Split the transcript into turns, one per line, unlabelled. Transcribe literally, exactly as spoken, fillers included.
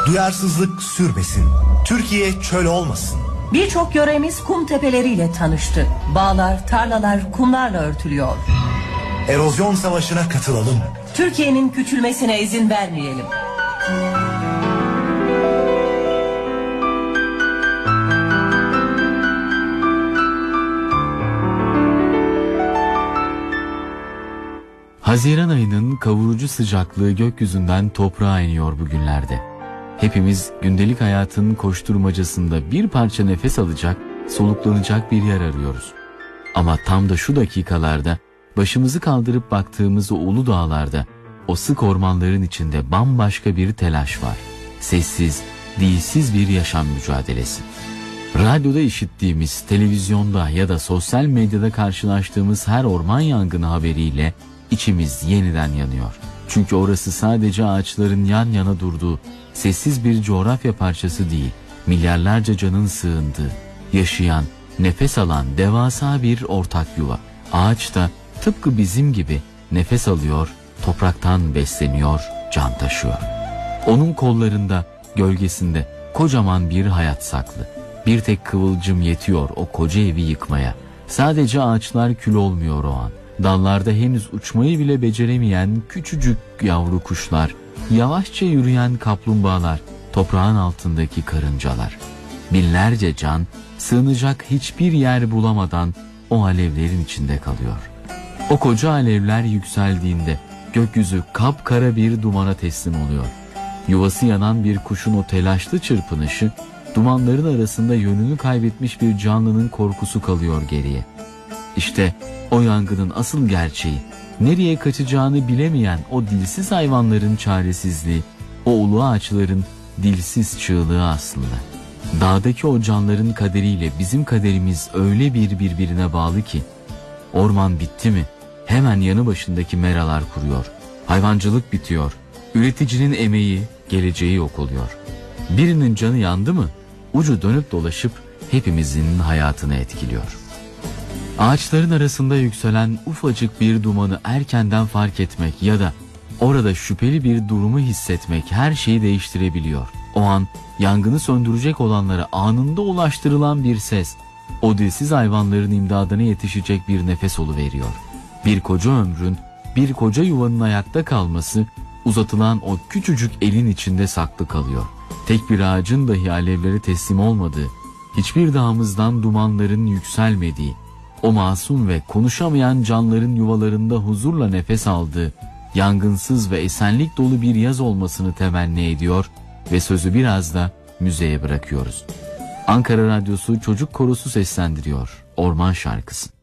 Duyarsızlık sürmesin. Türkiye çöl olmasın.
Birçok yöremiz kum tepeleriyle tanıştı. Bağlar, tarlalar kumlarla örtülüyor.
Erozyon savaşına katılalım.
Türkiye'nin küçülmesine izin vermeyelim.
Haziran ayının kavurucu sıcaklığı gökyüzünden toprağa iniyor bugünlerde. Hepimiz gündelik hayatın koşturmacasında bir parça nefes alacak, soluklanacak bir yer arıyoruz. Ama tam da şu dakikalarda başımızı kaldırıp baktığımız o ulu dağlarda, o sık ormanların içinde bambaşka bir telaş var. Sessiz, dilsiz bir yaşam mücadelesi. Radyoda işittiğimiz, televizyonda ya da sosyal medyada karşılaştığımız her orman yangını haberiyle İçimiz yeniden yanıyor. Çünkü orası sadece ağaçların yan yana durduğu, sessiz bir coğrafya parçası değil, milyarlarca canın sığındığı, yaşayan, nefes alan devasa bir ortak yuva. Ağaç da tıpkı bizim gibi nefes alıyor, topraktan besleniyor, can taşıyor. Onun kollarında, gölgesinde kocaman bir hayat saklı. Bir tek kıvılcım yetiyor o koca evi yıkmaya. Sadece ağaçlar kül olmuyor o an. Dallarda henüz uçmayı bile beceremeyen küçücük yavru kuşlar, yavaşça yürüyen kaplumbağalar, toprağın altındaki karıncalar. Binlerce can sığınacak hiçbir yer bulamadan o alevlerin içinde kalıyor. O koca alevler yükseldiğinde gökyüzü kapkara bir dumana teslim oluyor. Yuvası yanan bir kuşun o telaşlı çırpınışı, dumanların arasında yönünü kaybetmiş bir canlının korkusu kalıyor geriye. İşte o yangının asıl gerçeği, nereye kaçacağını bilemeyen o dilsiz hayvanların çaresizliği, o ulu ağaçların dilsiz çığlığı aslında. Dağdaki o canların kaderiyle bizim kaderimiz öyle bir birbirine bağlı ki, orman bitti mi hemen yanı başındaki meralar kuruyor, hayvancılık bitiyor, üreticinin emeği, geleceği yok oluyor. Birinin canı yandı mı, ucu dönüp dolaşıp hepimizin hayatını etkiliyor. Ağaçların arasında yükselen ufacık bir dumanı erkenden fark etmek ya da orada şüpheli bir durumu hissetmek her şeyi değiştirebiliyor. O an yangını söndürecek olanlara anında ulaştırılan bir ses, o dilsiz hayvanların imdadına yetişecek bir nefes oluveriyor. Bir koca ömrün, bir koca yuvanın ayakta kalması, uzatılan o küçücük elin içinde saklı kalıyor. Tek bir ağacın dahi alevlere teslim olmadığı, hiçbir dağımızdan dumanların yükselmediği, o masum ve konuşamayan canların yuvalarında huzurla nefes aldığı, yangınsız ve esenlik dolu bir yaz olmasını temenni ediyor ve sözü biraz da müzeye bırakıyoruz. Ankara Radyosu Çocuk Korosu seslendiriyor Orman Şarkısı.